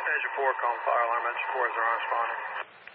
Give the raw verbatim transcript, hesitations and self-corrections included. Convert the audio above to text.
Engine four, calling fire alarm. Engine four is our responding.